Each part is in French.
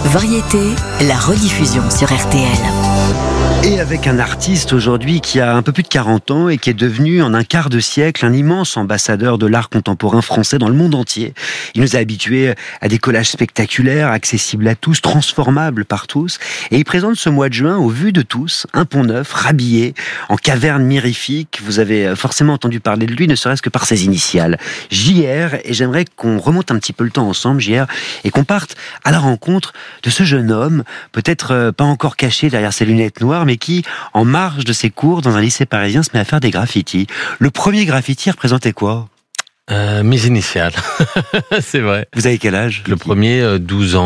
Variété, la rediffusion sur RTL. Et avec un artiste aujourd'hui qui a un peu plus de 40 ans et qui est devenu en un quart de siècle un immense ambassadeur de l'art contemporain français dans le monde entier. Il nous a habitués à des collages spectaculaires, accessibles à tous, transformables par tous. Et il présente ce mois de juin, au vu de tous, un pont neuf, rhabillé, en caverne mirifique. Vous avez forcément entendu parler de lui, ne serait-ce que par ses initiales. JR, et j'aimerais qu'on remonte un petit peu le temps ensemble, JR, et qu'on parte à la rencontre de ce jeune homme, peut-être pas encore caché derrière ses lunettes noires, mais qui, en marge de ses cours dans un lycée parisien, se met à faire des graffitis. Le premier graffiti représentait quoi ? Mes initiales, c'est vrai. Vous avez quel âge ? Le premier,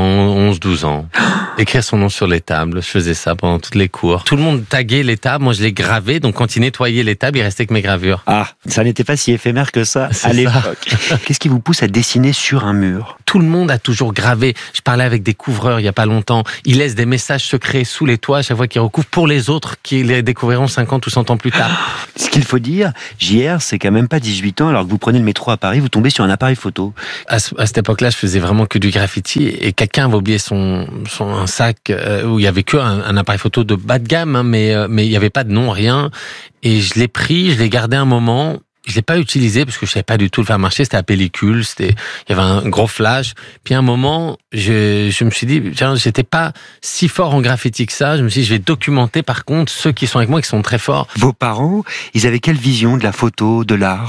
12 ans. Écrire son nom sur les tables, je faisais ça pendant toutes les cours. Tout le monde taguait les tables, moi je les gravais, donc quand ils nettoyaient les tables, il restait que mes gravures. Ah, ça n'était pas si éphémère que ça C'est à l'époque. Qu'est-ce qui vous pousse à dessiner sur un mur ? Tout le monde a toujours gravé. Je parlais avec des couvreurs il y a pas longtemps. Ils laissent des messages secrets sous les toits à chaque fois qu'ils recouvrent pour les autres qui les découvriront 50 ou 100 ans plus tard. Ce qu'il faut dire, JR, c'est quand même pas 18 ans, alors que vous prenez le métro à Paris, vous tombez sur un appareil photo. À cette époque-là, je faisais vraiment que du graffiti et quelqu'un avait oublié un sac où il y avait que un appareil photo de bas de gamme, hein, mais il y avait pas de nom, rien. Et je l'ai pris, je l'ai gardé un moment. Je l'ai pas utilisé parce que je savais pas du tout le faire marcher. C'était à pellicule, il y avait un gros flash. Puis à un moment, je me suis dit, tiens, j'étais pas si fort en graffiti que ça. Je me suis dit, je vais documenter par contre ceux qui sont avec moi, qui sont très forts. Vos parents, ils avaient quelle vision de la photo, de l'art ?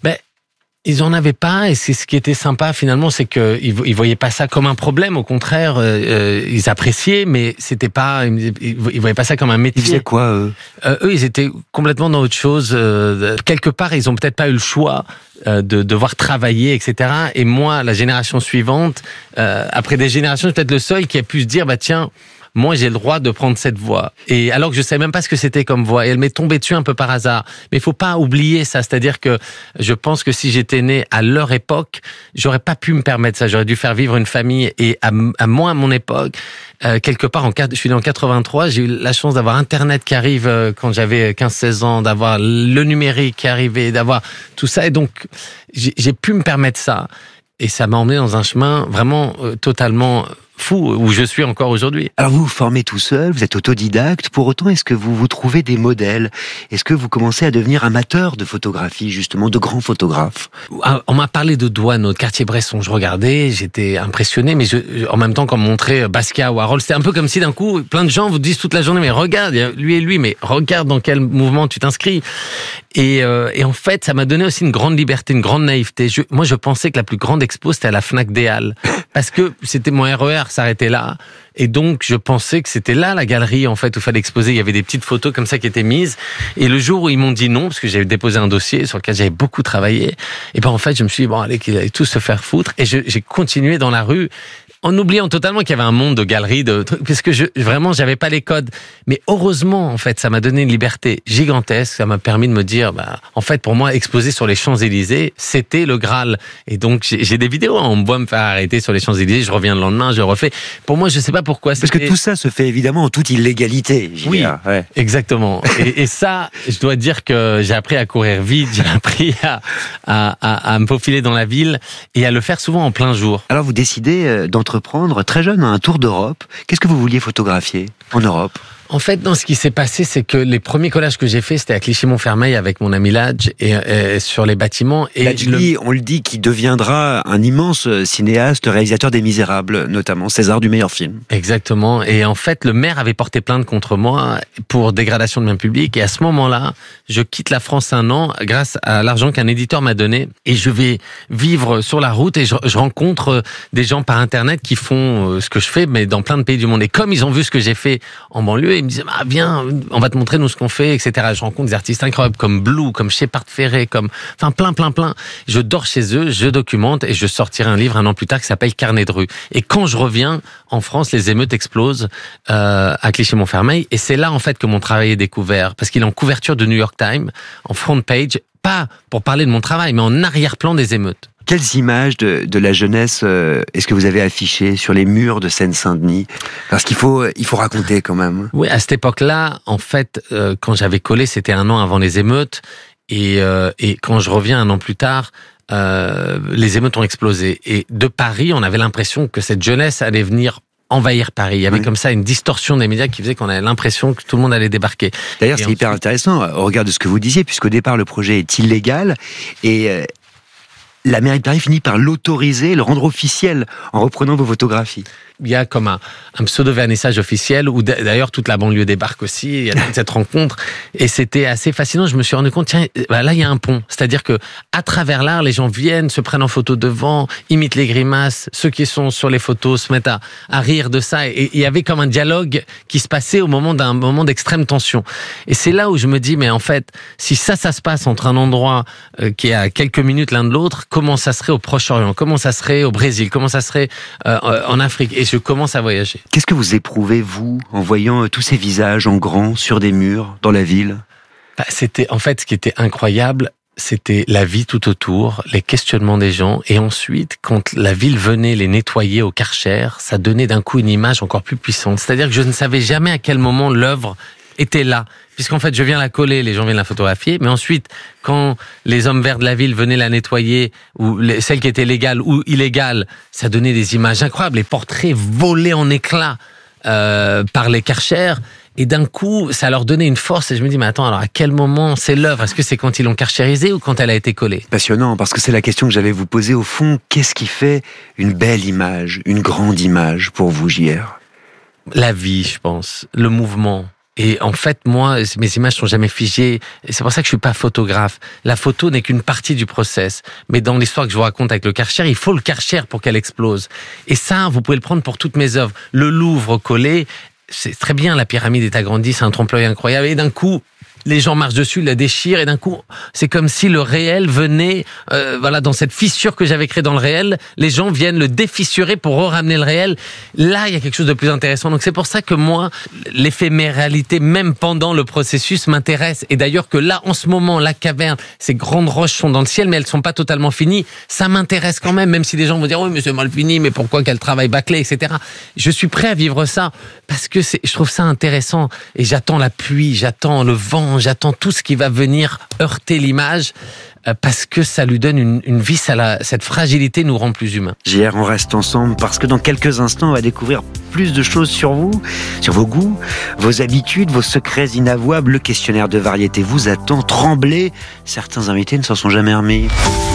Ils en avaient pas, et c'est ce qui était sympa finalement, c'est que ils voyaient pas ça comme un problème. Au contraire, ils appréciaient, mais c'était pas, ils voyaient pas ça comme un métier. Ils faisaient quoi eux ? Eux, ils étaient complètement dans autre chose. Quelque part, ils ont peut-être pas eu le choix de devoir travailler, etc. Et moi, la génération suivante, après des générations, je suis peut-être le seul qui a pu se dire, bah tiens, moi, j'ai le droit de prendre cette voie. Et alors que je savais même pas ce que c'était comme voie. Et elle m'est tombée dessus un peu par hasard. Mais il faut pas oublier ça. C'est-à-dire que je pense que si j'étais né à leur époque, j'aurais pas pu me permettre ça. J'aurais dû faire vivre une famille. Et à moi, à mon époque, quelque part, je suis né en 83, j'ai eu la chance d'avoir Internet qui arrive quand j'avais 15-16 ans, d'avoir le numérique qui arrivait, d'avoir tout ça. Et donc, j'ai pu me permettre ça. Et ça m'a emmené dans un chemin vraiment totalement fou, où je suis encore aujourd'hui. Alors vous vous formez tout seul, vous êtes autodidacte, pour autant est-ce que vous trouvez des modèles ? Est-ce que vous commencez à devenir amateur de photographie, justement, de grands photographes ? On m'a parlé de Douaneau, de Cartier-Bresson, je regardais, j'étais impressionné, mais en même temps, quand on montrait Basquiat ou Warhol, c'était un peu comme si d'un coup, plein de gens vous disent toute la journée, mais regarde, il y a lui et lui, mais regarde dans quel mouvement tu t'inscris. Et en fait, ça m'a donné aussi une grande liberté, une grande naïveté. Moi, je pensais que la plus grande expo, c'était à la Fnac des Halles. Parce que c'était mon RER s'arrêtait là. Et donc, je pensais que c'était là la galerie, en fait, où il fallait exposer. Il y avait des petites photos comme ça qui étaient mises. Et le jour où ils m'ont dit non, parce que j'avais déposé un dossier sur lequel j'avais beaucoup travaillé, et ben en fait, je me suis dit, bon, allez, qu'ils allaient tous se faire foutre. Et j'ai continué dans la rue, en oubliant totalement qu'il y avait un monde de galeries, parce que vraiment, j'avais pas les codes. Mais heureusement, en fait, ça m'a donné une liberté gigantesque. Ça m'a permis de me dire, en fait, pour moi, exposer sur les Champs-Élysées, c'était le Graal. Et donc, j'ai des vidéos, on me voit me faire arrêter sur les Champs-Élysées, je reviens le lendemain, je refais. Pour moi, je sais pas pourquoi. Parce que tout ça se fait évidemment en toute illégalité. Oui, ouais. Exactement. et ça, je dois dire que j'ai appris à courir vite, j'ai appris à me faufiler dans la ville et à le faire souvent en plein jour. Alors, vous décidez d'entreprendre très jeune un tour d'Europe. Qu'est-ce que vous vouliez photographier en Europe ? En fait, ce qui s'est passé, c'est que les premiers collages que j'ai faits, c'était à Clichy-Montfermeil avec mon ami Ladj et sur les bâtiments. Et Ladj, on le dit, qui deviendra un immense cinéaste, réalisateur des Misérables, notamment César du meilleur film. Exactement. Et en fait, le maire avait porté plainte contre moi pour dégradation de biens publics. Et à ce moment-là, je quitte la France 1 an grâce à l'argent qu'un éditeur m'a donné. Et je vais vivre sur la route et je rencontre des gens par Internet qui font ce que je fais, mais dans plein de pays du monde. Et comme ils ont vu ce que j'ai fait en banlieue, ils me disaient, viens, on va te montrer nous ce qu'on fait, etc. Je rencontre des artistes incroyables comme Blue, comme Shepard Ferré, plein. Je dors chez eux, je documente et je sortirai un livre un an plus tard qui s'appelle Carnet de rue. Et quand je reviens en France, les émeutes explosent à Clichy-Montfermeil. Et c'est là en fait que mon travail est découvert, parce qu'il est en couverture de New York Times, en front page, pas pour parler de mon travail, mais en arrière-plan des émeutes. Quelles images de la jeunesse est-ce que vous avez affichées sur les murs de Seine-Saint-Denis ? Parce qu'il faut raconter quand même. Oui, à cette époque-là, en fait, quand j'avais collé, c'était 1 an avant les émeutes. Et quand je reviens 1 an plus tard, les émeutes ont explosé. Et de Paris, on avait l'impression que cette jeunesse allait venir envahir Paris. Il y avait comme ça une distorsion des médias qui faisait qu'on avait l'impression que tout le monde allait débarquer. D'ailleurs, c'est hyper intéressant au regard de ce que vous disiez, puisqu'au départ, le projet est illégal et la mairie de Paris finit par l'autoriser, le rendre officiel en reprenant vos photographies. Il y a comme un pseudo-vernissage officiel où d'ailleurs toute la banlieue débarque aussi, il y a toute cette rencontre et c'était assez fascinant. Je me suis rendu compte, tiens, là il y a un pont. C'est-à-dire que à travers l'art, les gens viennent, se prennent en photo devant, imitent les grimaces, ceux qui sont sur les photos se mettent à rire de ça et il y avait comme un dialogue qui se passait au moment d'un moment d'extrême tension. Et c'est là où je me dis, mais en fait, si ça se passe entre un endroit qui est à quelques minutes l'un de l'autre, comment ça serait au Proche-Orient, comment ça serait au Brésil, comment ça serait en Afrique. Et je commence à voyager. Qu'est-ce que vous éprouvez, vous, en voyant tous ces visages en grand sur des murs, dans la ville ? C'était, en fait, ce qui était incroyable, c'était la vie tout autour, les questionnements des gens, et ensuite, quand la ville venait les nettoyer au Karcher, ça donnait d'un coup une image encore plus puissante. C'est-à-dire que je ne savais jamais à quel moment l'œuvre était là. Puisqu'en fait, je viens la coller, les gens viennent la photographier, mais ensuite, quand les hommes verts de la ville venaient la nettoyer, ou celle qui était légale ou illégale, ça donnait des images incroyables, les portraits volés en éclats par les Karcher, et d'un coup, ça leur donnait une force, et je me dis, mais attends, alors à quel moment c'est l'œuvre ? Est-ce que c'est quand ils l'ont karcherisée ou quand elle a été collée ? Passionnant, parce que c'est la question que j'allais vous poser. Au fond, qu'est-ce qui fait une belle image, une grande image pour vous, JR ? La vie, je pense, le mouvement. Et en fait, moi, mes images sont jamais figées. Et c'est pour ça que je suis pas photographe. La photo n'est qu'une partie du process. Mais dans l'histoire que je vous raconte avec le Karcher, il faut le Karcher pour qu'elle explose. Et ça, vous pouvez le prendre pour toutes mes œuvres. Le Louvre collé, c'est très bien, la pyramide est agrandie, c'est un trompe-l'œil incroyable. Et d'un coup, les gens marchent dessus, la déchirent, et d'un coup, c'est comme si le réel venait, dans cette fissure que j'avais créée dans le réel, les gens viennent le défissurer pour ramener le réel. Là, il y a quelque chose de plus intéressant. Donc c'est pour ça que moi, l'éphéméralité, même pendant le processus, m'intéresse. Et d'ailleurs que là, en ce moment, la caverne, ces grandes roches sont dans le ciel, mais elles sont pas totalement finies. Ça m'intéresse quand même si les gens vont dire, oui, mais c'est mal fini, mais pourquoi quel travail bâclé, etc. Je suis prêt à vivre ça, parce que je trouve ça intéressant. Et j'attends la pluie, j'attends le vent, j'attends tout ce qui va venir heurter l'image parce que ça lui donne une vie, cette fragilité nous rend plus humains. JR, on reste ensemble parce que dans quelques instants, on va découvrir plus de choses sur vous, sur vos goûts, vos habitudes, vos secrets inavouables. Le questionnaire de variété vous attend. Tremblez, certains invités ne s'en sont jamais remis.